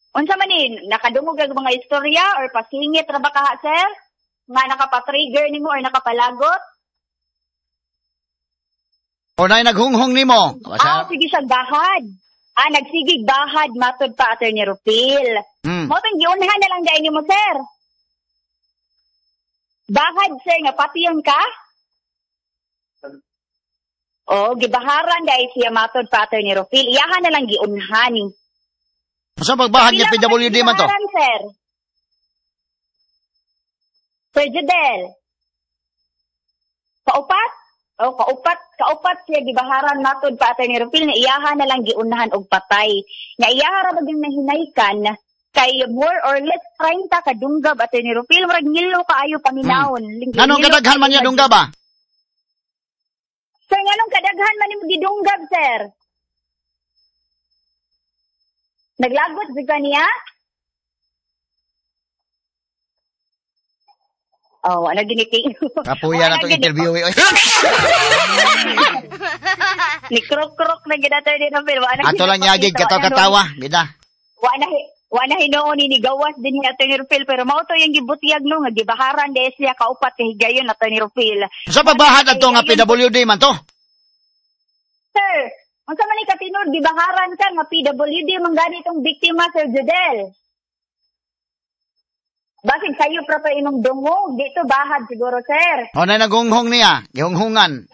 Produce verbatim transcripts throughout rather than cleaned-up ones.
Unsa man ni nakadungog ang mga istorya or pasingit ra ba ka, sir? Nga nakapatrigger nimo or nakapalagot? O na naghunghong nimo. Ah, sige siya gahad. Ah, nagsigig bahad matod pa Attorney Rufil. Mm. Mo tong giunhan na lang dai nimo, sir. Bahad, sir, nga pati yun ka? O, gibaharan dai siya matod pa Attorney Rufil. Iyahan na lang giunhan. Sa pagbahad niya P W D man to? Gibaharan, sir. Sir Judel. Kaupat? O, kaupat, kaupat siya gibaharan matod pa Attorney Rufil. Nga iyahan na lang giunhan og patay. Nga iyahan ra baging nahinaykan kay more or less thirty ka dunggab Attorney Rufil. Murag ngilo kaayo paminawon. Hmm. Anong kadaghan man niya dunggab ba? Sir, anong kadaghan man nimo gidunggab, sir? Naglagot sa kaniya? Oh, ano giniting? Kapuya na itong interview. Ni krok-krok na ginatar din ang film. Ato lang niya, gig, katawa-katawa. Bida. Wala Wala hinoon ni gawas din ni Attorney Rufil, pero mao to yung gibutiyag no nga gibaharan dahil siya kaupat kay higayon Attorney Rufil. Sa pabahad ato nga P W D man to? Sir, unsa man ni katinod gibaharan ka nga P W D man gani itong biktima, Sir Judel. Basig sayo pra pa imong dungog dito bahad siguro, sir. O na nagunghong niya, gihunghungan.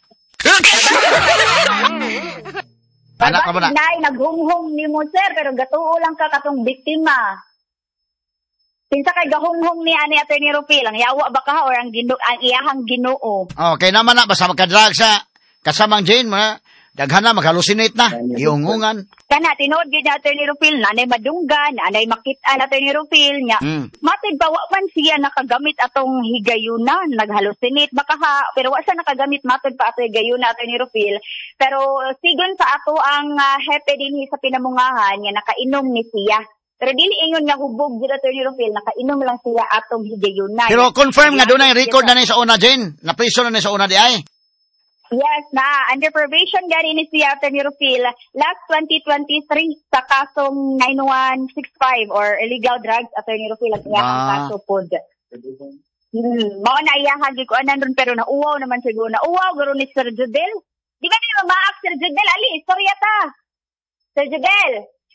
Anak ka ba na? Nay, naghunghong ni mo, sir, pero gatuo lang ka katong biktima. Sinsa kay gahunghong ni ani Attorney Rufil, ang yawa ba ka or ang, ginu ang iyahang ginoo? Okay naman na, basta magkadrag sa kasamang Jane, mga daghan na, maghalusinate na, ihunghungan. Kana, tinood gid ni Attorney Rufil, nanay madunggan, nanay makita na Attorney Rufil niya. Mm. Matid ba, man siya nakagamit atong higayunan, naghalusinate, baka ha, pero wa siya nakagamit matid pa atong higayunan Attorney Rufil. Pero sigon sa ato ang uh, hepe din sa pinamungahan, niya nakainom ni siya. Pero dili ingon nga hubog dito Attorney Rufil, nakainom lang siya atong higayunan. Pero confirm nga doon ang record na ni sa una, Jane. Na-priso na ni sa una di ay. Yes, na. Under probation gani ni siya Attorney Rufil last twenty twenty-three sa kasong nine one six five or illegal drugs Attorney Rufil ang iyang ah. kaso pod. Hmm, mao na iyahan gi ko anan ron pero nauwaw naman siguro na uwaw guro ni Sir Judel. Di ba ni mabaak Sir Judel ali istorya ta. Sir Judel.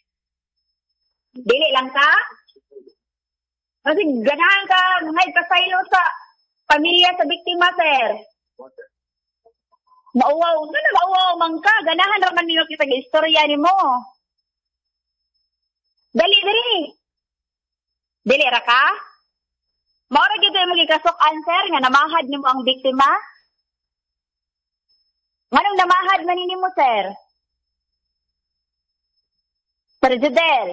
Dili lang ka? Kasi ganahan ka ngay pasaylo sa pamilya sa biktima, sir. Mauwaw, ano mauwaw man ka? Ganahan naman nilo kita ng istorya ni mo. Dali, dali. Dili ra ka? Maura gito yung magikasok answer nga namahad ni mo ang biktima? Nganong namahad man ni mo, sir? Sir Judel.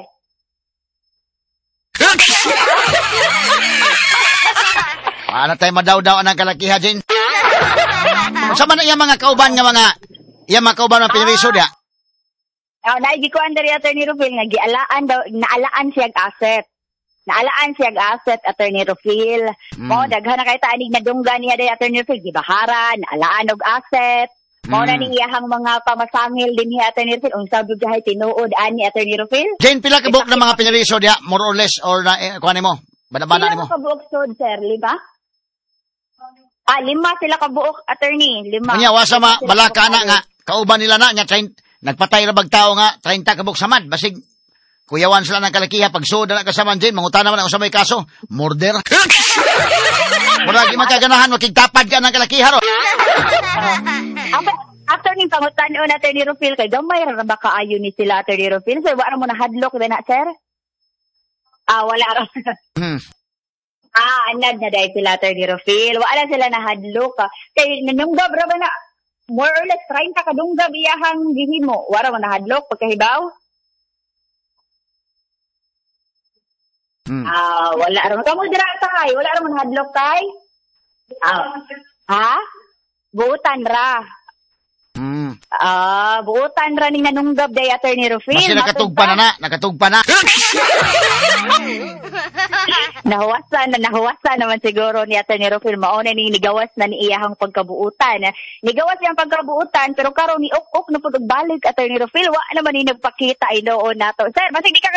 Paano tayo madaw-daw ang kalakiha, Jane? Sa man yung mga kauban nga mga, yung mga kauban ng piniriso dia? Oh, naigi ko under Attorney Rufil nga gialaan daw, naalaan siya asset. Naalaan siya asset Attorney Rufil. Mm. Mo daghan na kay taanig na dunggan niya day Attorney Rufil gibaharan, naalaan og asset. Mo mm. na ni iyahang mga pamasangil din ni Attorney Rufil unsa gyud hay tinuod ani Attorney Rufil. Jane, pila ka buok ng mga piniriso dia, more or less or na eh, kuan nimo? Bana-bana nimo. Pila ka buok sud, sir, lima? Ah, lima sila kabuok, attorney. Lima. Kanya, wasa ma, balaka na nga. Kauban nila na, nya, train, nagpatay na bagtao nga, treinta kabuk samad. Basig, kuyawan sila ng kalakiha, pag suda na kasaman dyan, mangutan naman ako sa may kaso, murder. Muragi magkaganahan, makigtapad ka ng kalakiha, ro. Attorney, pangutan o na Attorney Rufil, kay gamay, ra ba kaayo ni sila Attorney Rufil? Sir, wala mo na hadlock na na, sir? Ah, wala ra. Hmm. Ah, anad na dahil sila Attorney Rufil. Wala sila na hadlock. Kaya nanunggab ra ba na, more or less, thirty ka dunggab iyahang gihimo. Wala mo na hadlock pagkahibaw? Hmm. Ah, wala ra. Kamu dira tay, wala ra mo na hadlock tay? Ah. Ha? Buutan ra. Hmm. Ah, buutan ra ning nanunggab day Attorney Rufil. Kasi nakatugpa na na, nakatugpa na. Nahuwasan na, nahuwasan naman siguro ni Attorney Rufil. Mauna ni nigawas na ni iyahang pagkabuutan. Nigawas niyang pagkabuutan, pero karon ni ok-ok na po nagbalik Attorney Rufil. Wa naman ni nagpakita ay noon nato. Sir, masig di ka